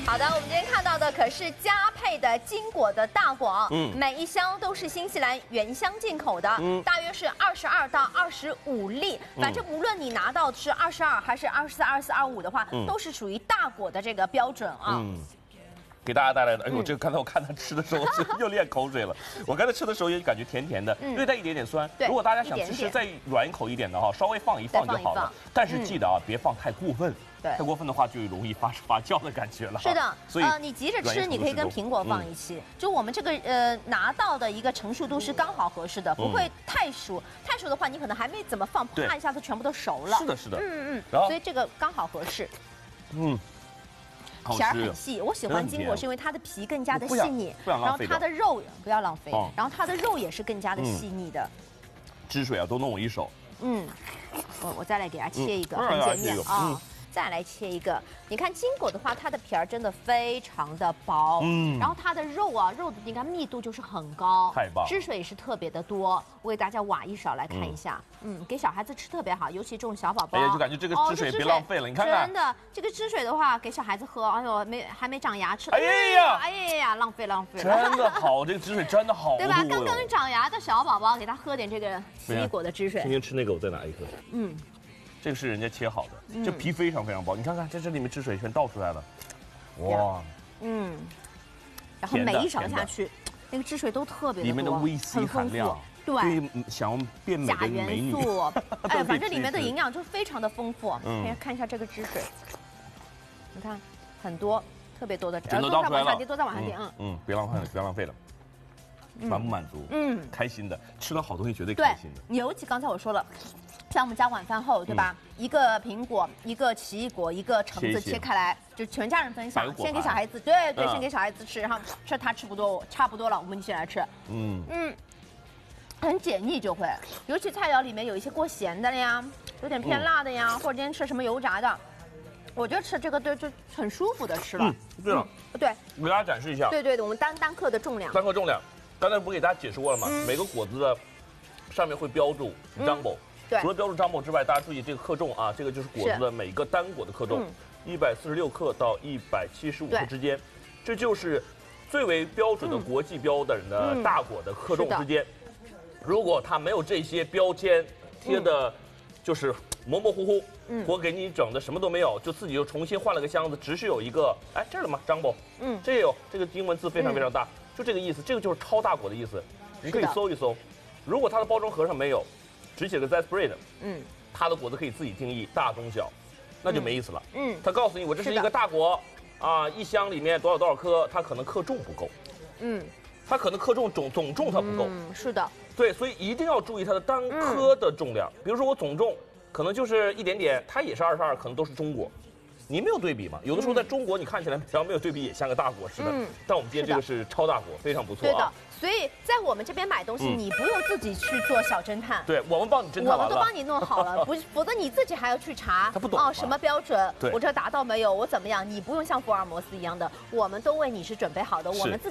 好的，我们今天看到的可是佳沛的金果的大广，每一箱都是新西兰原箱进口的，大约是22到25粒，反正无论你拿到是22还是24、24、25的话，都是属于大果的这个标准啊。 给大家带来的，哎呦，这个刚才我看他吃的时候又咽口水了。我刚才吃的时候也感觉甜甜的，略带一点点酸。如果大家想吃再软一口一点的哈，稍微放一放就好了。但是记得啊，别放太过分。对，太过分的话就容易发酵的感觉了。 是的，所以你急着吃，你可以跟苹果放一起。就我们这个拿到的一个成熟度是刚好合适的，不会太熟。太熟的话，你可能还没怎么放，啪一下子全部都熟了。 是的，是的。 然后所以这个刚好合适。皮儿很细，我喜欢金果是因为它的皮更加的细腻，然后它的肉不要浪费，然后它的肉也是更加的细腻的。 汁水啊，都弄我一手。 我再来给它切一个，很简便啊。再来切一个，你看金果的话，它的皮儿真的非常的薄，然后它的肉啊，肉的你看密度就是很高， 太棒， 汁水也是特别的多。我给大家挖一勺来看一下，给小孩子吃特别好，尤其这种小宝宝， 哎呀，就感觉这个汁水别浪费了，你看看， 真的，这个汁水的话给小孩子喝，哎呦，还没长牙吃， 哎呀，浪费了， 真的好，这个汁水真的好， 对吧？刚刚长牙的小宝宝，给他喝点这个奇异果的汁水。 今天吃那个，我再拿一颗，这个是人家切好的，这皮非常非常薄，你看看，这里面汁水全倒出来了，哇， 然后每一勺下去，那个汁水都特别的多， 里面的维 C 含量，对，想变美的美女， 哎，反正里面的营养就非常的丰富。看一下这个汁水，你看很多，特别多的汁， 都倒出来了， 都再往下点， 别浪费了，别浪费了。满不满足？开心的，吃了好东西绝对开心的。 尤其刚才我说了，像我们家晚饭后，对吧？一个苹果，一个奇异果，一个橙子切开来，就全家人分享，先给小孩子，对，先给小孩子吃，然后他吃不多，差不多了，我们一起来吃。很解腻就会，尤其菜肴里面有一些过咸的呀，有点偏辣的呀，或者今天吃什么油炸的，我觉得吃这个就很舒服的吃了。 对了， 对， 我给大家展示一下。 对，我们单克的重量。 单克重量。刚才不给大家解释过了吗？每个果子的上面会标注 jumbo，除了标注 jumbo 之外，大家注意这个克重啊，这个就是果子的每个单果的克重，146克到175克之间，这就是最为标准的国际标准的大果的克重之间。如果它没有这些标签贴的，就是模模糊糊，我给你整的什么都没有，就自己又重新换了个箱子，只是有一个，哎，这儿了吗 ？jumbo，这也有，这个英文字非常非常大。就这个意思，这个就是超大果的意思，你可以搜一搜。如果它的包装盒上没有，只写个 Zespread，它的果子可以自己定义大中小，那就没意思了。它告诉你我这是一个大果啊，一箱里面多少颗，它可能克重不够。它可能克重总重它不够。 是的。 对，所以一定要注意它的单颗的重量。比如说我总重可能就是一点点，它也是22，可能都是中果。你没有对比嘛？有的时候在中国你看起来只要没有对比也像个大果似的，但我们今天这个是超大果，非常不错啊。 对的，所以在我们这边买东西，你不用自己去做小侦探， 对我们帮你侦探完了， 我们都帮你弄好了，否则你自己还要去查， 他不懂什么标准，我这达到没有，我怎么样？你不用像福尔摩斯一样的，我们都为你是准备好的，我们自己。